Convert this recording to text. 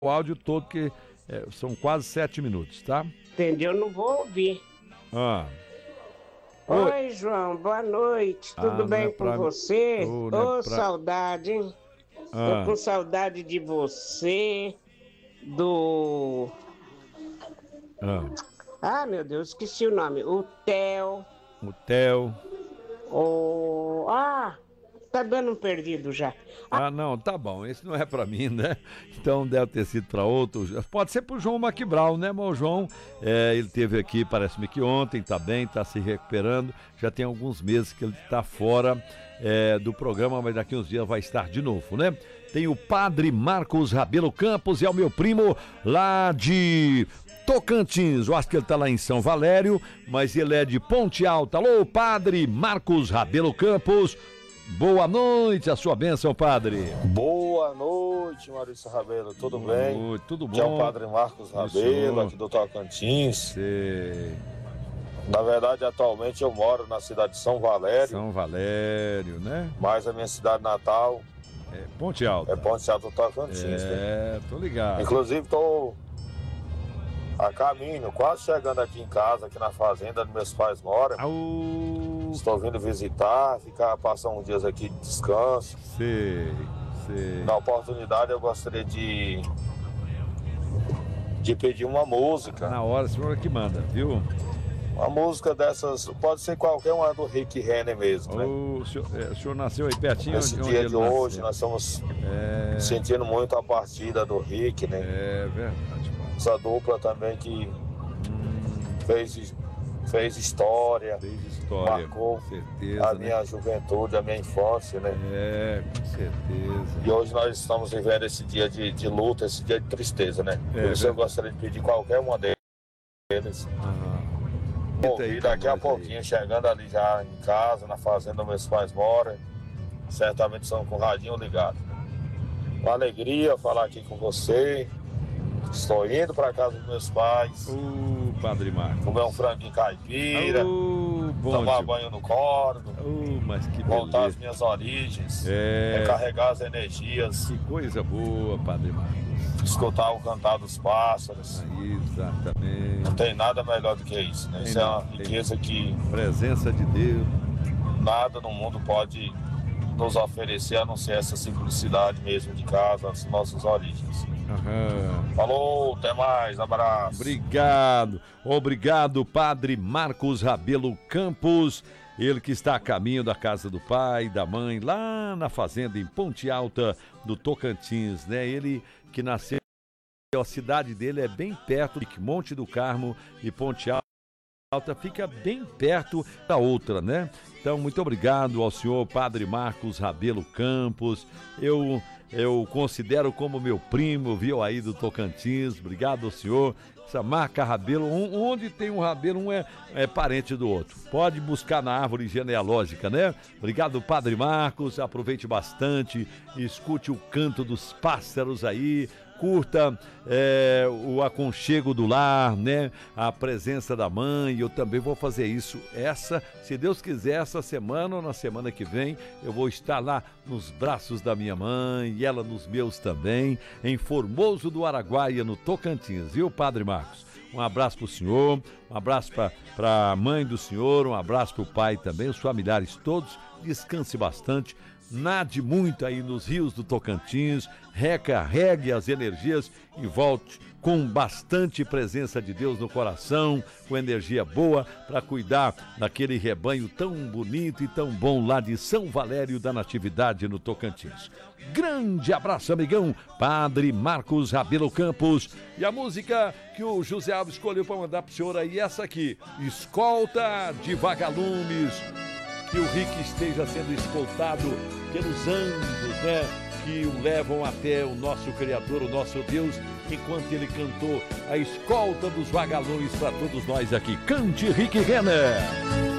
o áudio todo, que são quase 7 minutos, tá? Entendeu? Não vou ouvir. Ah. Oi, João, boa noite. Tudo bem com você? Saudade, hein? Tô com saudade de você, do... meu Deus, esqueci o nome. O Theo. Tá dando um perdido já. Não, tá bom, esse não é pra mim, né? Então deve ter sido pra outro. Pode ser pro João Maquibral, né, mas o João, ele teve aqui, parece-me que ontem, tá bem, tá se recuperando. Já tem alguns meses que ele tá fora do programa, mas daqui uns dias vai estar de novo, né? Tem o Padre Marcos Rabelo Campos, é o meu primo lá de Tocantins. Eu acho que ele tá lá em São Valério, mas ele é de Ponte Alta. Alô, Padre Marcos Rabelo Campos. Boa noite, a sua bênção, padre. Boa noite, Maurício Rabelo, tudo bem? Boa noite, tudo bom? Aqui é o Padre Marcos Rabelo, aqui do Tocantins. Sei. Na verdade, atualmente eu moro na cidade de São Valério. São Valério, né? Mas a minha cidade natal é Ponte Alta. É Ponte Alta do Tocantins. Tô ligado. Inclusive, tô a caminho, quase chegando aqui em casa, aqui na fazenda onde meus pais moram. Estou vindo visitar, passar uns dias aqui de descanso. Sei. Na oportunidade eu gostaria de pedir uma música. Na hora, a senhora que manda, viu? Uma música dessas, pode ser qualquer uma do Rick Renner mesmo, né? O senhor nasceu aí pertinho? Nesse dia de hoje, nós estamos sentindo muito a partida do Rick, né? É verdade. Essa dupla também que fez história, marcou com certeza, a minha juventude, a minha infância, né? Com certeza. E hoje nós estamos vivendo esse dia de luta, esse dia de tristeza, né? Por isso eu gostaria de pedir qualquer uma deles. E daqui a pouquinho, chegando ali já em casa, na fazenda onde meus pais moram, certamente estão com o radinho ligado. Uma alegria falar aqui com você. Estou indo para casa dos meus pais. Padre Marcos. Comer um franguinho caipira. Tomar banho no córrego. Mas que voltar às minhas origens. Recarregar as energias. Que coisa boa, Padre Marcos. Escutar o cantar dos pássaros. Exatamente. Não tem nada melhor do que isso, né? Isso é uma riqueza que... Presença de Deus. Nada no mundo pode nos oferecer, a não ser essa simplicidade mesmo de casa, as nossas origens. Falou, até mais, abraço. Obrigado, Padre Marcos Rabelo Campos, ele que está a caminho da casa do pai, da mãe, lá na fazenda em Ponte Alta do Tocantins, né? Ele que nasceu, a cidade dele é bem perto de Monte do Carmo, e Ponte Alta fica bem perto da outra, né? Então, muito obrigado ao senhor Padre Marcos Rabelo Campos. Eu considero como meu primo, viu, aí do Tocantins. Obrigado ao senhor. Essa marca Rabelo, onde tem um Rabelo, um é parente do outro. Pode buscar na árvore genealógica, né? Obrigado, Padre Marcos. Aproveite bastante, escute o canto dos pássaros aí. Curta o aconchego do lar, né? A presença da mãe. Eu também vou fazer isso. Se Deus quiser, essa semana ou na semana que vem, eu vou estar lá nos braços da minha mãe e ela nos meus também, em Formoso do Araguaia, no Tocantins, viu, Padre Marcos? Um abraço pro senhor, um abraço para a mãe do senhor, um abraço pro pai também, os familiares todos. Descanse bastante. Nade muito aí nos rios do Tocantins, recarregue as energias e volte com bastante presença de Deus no coração, com energia boa para cuidar daquele rebanho tão bonito e tão bom lá de São Valério da Natividade no Tocantins. Grande abraço, amigão, Padre Marcos Rabelo Campos. E a música que o José Alves escolheu para mandar pro senhor aí, essa aqui, Escolta de Vagalumes. Que o Rick esteja sendo escoltado pelos anjos, né? Que o levam até o nosso Criador, o nosso Deus, enquanto ele cantou a escolta dos vagalumes para todos nós aqui. Cante, Rick Renner!